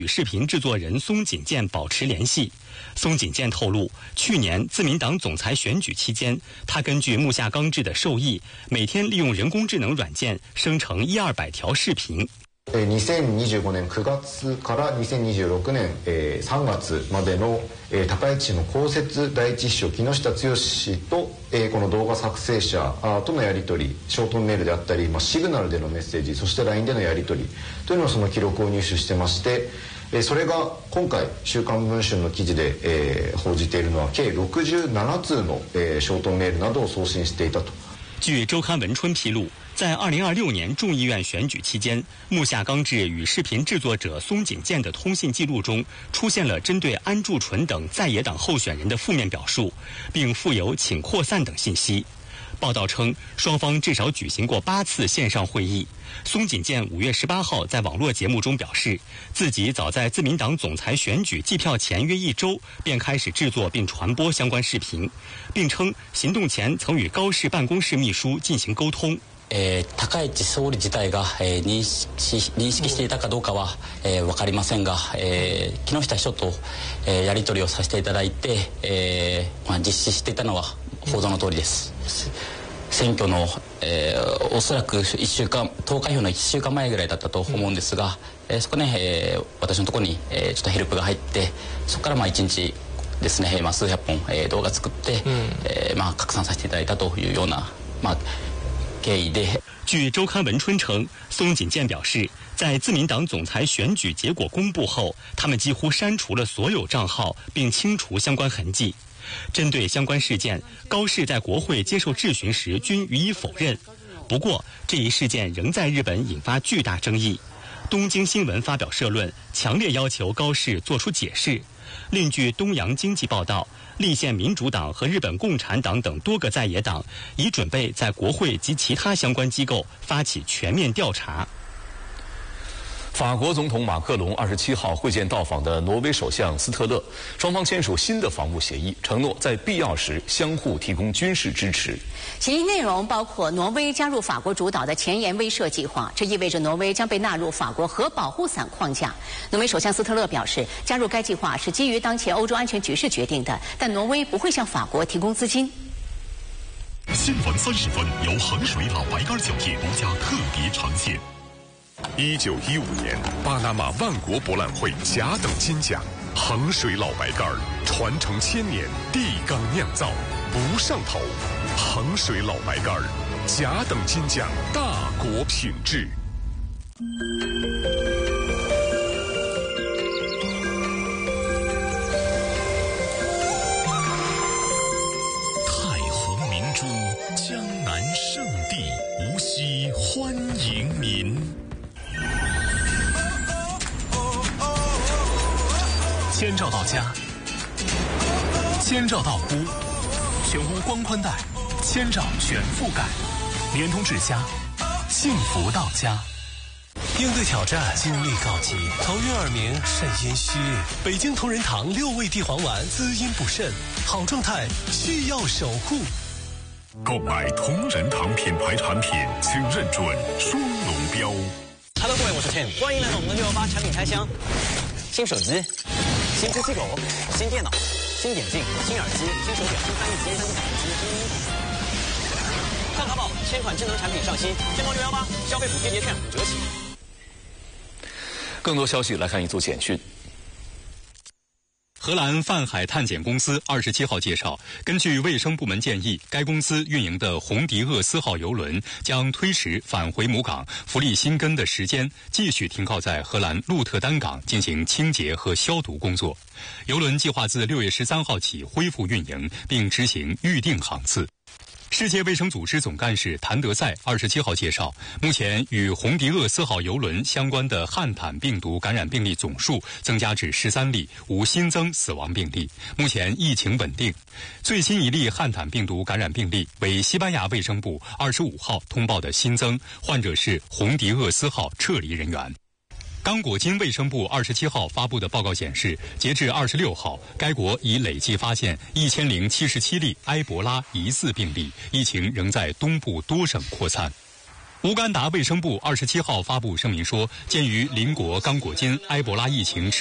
与视频制作人松井健保持联系。松井健透露，去年自民党总裁选举期间，他根据木下刚志的授意，每天利用人工智能软件生成100-200条视频。 2025年9月から2026年3月までの高市の公設第一秘書木下剛氏とこの動画作成者とのやり取り、ショートメールであったりシグナルでのメッセージ、そして LINE でのやり取りというのをその記録を入手してまして、それが今回週刊文春の記事で報じているのは計67通のショートメールなどを送信していたと。 据周刊文春披露，在2026年众议院选举期间，木下刚志与视频制作者松井健的通信记录中出现了针对安住淳等在野党候选人的负面表述，并附有请扩散等信息。报道称，双方至少举行过8次线上会议。松井健5月18号在网络节目中表示，自己早在自民党总裁选举计票前约1周便开始制作並传播相关视頻，并称行動前曾与高市辦公室秘書進行溝通。 高市総理自体が、認識していたかどうかは、分かりませんが、木下秘書と、やり取りをさせていただいて、実施していたのは報道の通りです。選挙の、おそらく1週間投開票の1週間前ぐらいだったと思うんですが、そこね、私のところに、ちょっとヘルプが入って、そこから1日ですね、数百本、動画作って、拡散させていただいたというような、経緯で。 据周刊文春称，松井健表示，在自民党总裁选举结果公布后，他们几乎删除了所有账号，并清除相关痕迹。针对相关事件，高市在国会接受质询时均予以否认。不过，这一事件仍在日本引发巨大争议。东京新闻发表社论，强烈要求高市做出解释。另据东洋经济报道，立宪民主党和日本共产党等多个在野党已准备在国会及其他相关机构发起全面调查。 法国总统马克龙27号会见到访的挪威首相斯特勒，双方签署新的防务协议，承诺在必要时相互提供军事支持。 协议内容包括挪威加入法国主导的前沿威慑计划，这意味着挪威将被纳入法国核保护伞框架。挪威首相斯特勒表示，加入该计划是基于当前欧洲安全局势决定的，但挪威不会向法国提供资金。 新闻30分由衡水老白干酒业独家特别呈现。1915年，巴拿马万国博览会甲等金奖，衡水老白干传承1000年，地缸酿造，不上头。衡水老白干甲等金奖，大国品质。太湖明珠，江南圣地，无锡欢迎您。千兆到家，千兆到屋，全屋光宽带，千兆全覆盖，联通至家，幸福到家。应对挑战，精力告急，头晕耳鸣，肾阴虚。北京同仁堂6味地黄丸，滋阴补肾，好状态需要守护。购买同仁堂品牌产品，请认准双龙标。 Hello， 各位，我是 Tim， 欢迎来到我们的618产品开箱。新手机、新机器狗、新电脑、新眼镜、新耳机、新手表、新翻译机、新打印机、新衣服。看淘宝，1000款智能产品上新，天猫618消费补贴节券5折起。 更多消息来看一组简讯。 荷兰泛海探险公司27号介绍，根据卫生部门建议，该公司运营的红迪厄斯号邮轮将推迟返回母港弗利辛根的时间，继续停靠在荷兰鹿特丹港进行清洁和消毒工作。邮轮计划自6月13号起恢复运营，并执行预定航次。世界卫生组织总干事谭德赛27号介绍，目前与红迪厄斯号邮轮相关的汉坦病毒感染病例总数增加至13例，无新增死亡病例。目前疫情稳定。最新一例汉坦病毒感染病例为西班牙卫生部25号通报的新增，患者是红迪厄斯号撤离人员。刚果金卫生部27号发布的报告显示，截至26号，该国已累计发现1077例埃博拉疑似病例，疫情仍在东部多省扩散。 乌干达卫生部27号发布声明说，鉴于邻国刚果金埃博拉疫情